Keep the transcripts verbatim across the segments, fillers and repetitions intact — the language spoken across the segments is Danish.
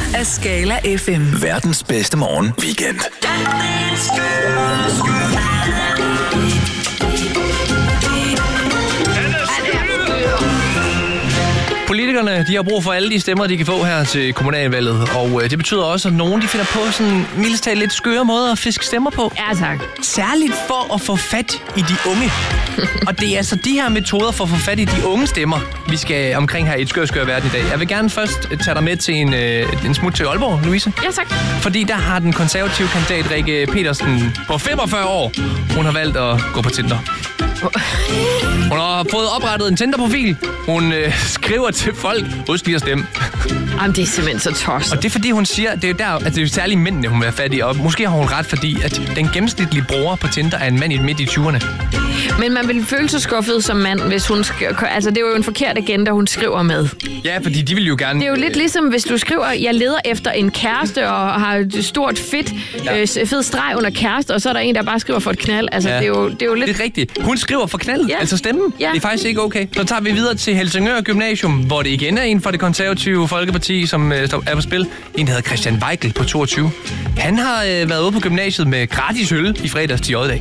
af Skala F M. Verdens bedste morgen weekend. Politikerne, de har brug for alle de stemmer, de kan få her til kommunalvalget, og øh, det betyder også, at nogen de finder på sådan mildest talt lidt skøre måder at fiske stemmer på. Ja, tak. Særligt for at få fat i de unge. Og det er altså de her metoder for at få fat i de unge stemmer, vi skal omkring her i et skør, skør verden i dag. Jeg vil gerne først tage dig med til en, øh, en smut til Aalborg, Louise. Ja, tak. Fordi der har den konservative kandidat Rikke Petersen på femogfyrre år, hun har valgt at gå på Tinder. Hun har fået oprettet en Tinder-profil. Hun øh, skriver til folk, husk lige at stemme. Jamen, det er simpelthen så tosset. Og det er fordi, hun siger, det er jo der, at det er jo særligt mændene, hun vil have fat i. Og måske har hun ret, fordi at den gennemsnitlige bruger på Tinder er en mand i midt i tyverne. Men man vil føle sig skuffet som mand, hvis hun skriver... Altså, det er jo en forkert agenda, hun skriver med. Ja, fordi de vil jo gerne... Det er jo lidt ligesom, hvis du skriver, jeg leder efter en kæreste og har et stort fedt, ja. øh, fed streg under kæreste, og så er der en, der bare skriver for et knald. Altså, ja. det, er jo, det er jo lidt... Det er rigtigt. Hun skriver for knaldet, ja. altså stemmen. Ja. Det er faktisk ikke okay. Så tager vi videre til Helsingør Gymnasium, hvor det igen er en fra det konservative Folkeparti, som øh, er på spil. En, der hedder Christian Weigel på toogtyve. Han har øh, været ude på gymnasiet med gratis øl i fredags til J-dag.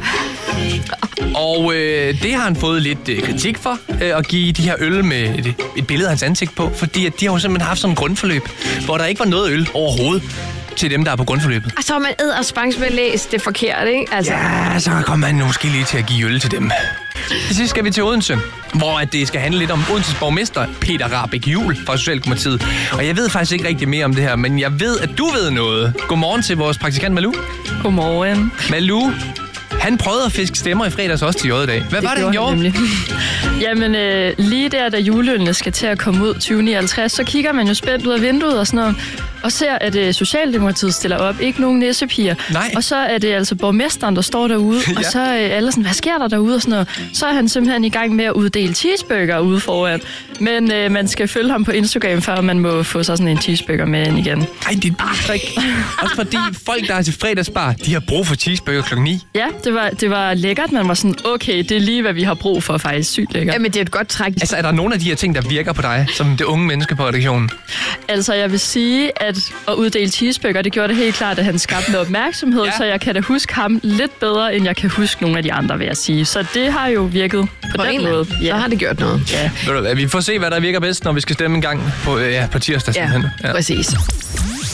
Og øh, det har han fået lidt øh, kritik for, øh, at give de her øl med et, et billede af hans ansigt på, fordi at de har jo simpelthen haft sådan en grundforløb, hvor der ikke var noget øl overhovedet til dem, der er på grundforløbet. Og så har man edderspangs med læst det forkert, ikke? Altså. Ja, så kommer man måske lige til at give øl til dem. Til sidst skal vi til Odense, hvor at det skal handle lidt om Odenses borgmester, Peter Rahbæk Juhl fra Socialdemokratiet. Og jeg ved faktisk ikke rigtig mere om det her, men jeg ved, at du ved noget. Godmorgen til vores praktikant Malou. Godmorgen. Malou, han prøvede at fiske stemmer i fredags også til J-dag. Hvad det var det, han gjorde? Nemlig. Jamen, øh, lige der, da juleølene skal til at komme ud tyve nioghalvtreds, så kigger man jo spændt ud af vinduet og sådan noget, og ser, at øh, Socialdemokratiet stiller op. Ikke nogen nissepiger. Nej. Og så er det altså borgmesteren, der står derude, ja. Og så er øh, alle sådan, hvad sker der derude og sådan noget. Så er han simpelthen i gang med at uddele cheeseburger ude foran. Men øh, man skal følge ham på Instagram, før man må få så sådan en cheeseburger med ind igen. Ej, det er bare ikke. Også fordi folk, der er til fredagsbar, de har brug for cheeseburger klokken ni. Ja, det var, det var lækkert. Man var sådan, okay, det er lige, hvad vi har brug for, faktisk sygt lækkert. Jamen, det er et godt træk. Altså, er der nogle af de her ting, der virker på dig, som det unge menneske på redaktionen? Altså, jeg vil sige, at at uddele cheeseburger, det gjorde det helt klart, at han skabte noget opmærksomhed, ja. Så jeg kan da huske ham lidt bedre, end jeg kan huske nogle af de andre, vil jeg sige. Så det har jo virket på, på den måde. Ja. Så har det gjort noget. Ja. Vi får se, hvad der virker bedst, når vi skal stemme en gang på, ja, på tirsdag. Ja, ja, præcis.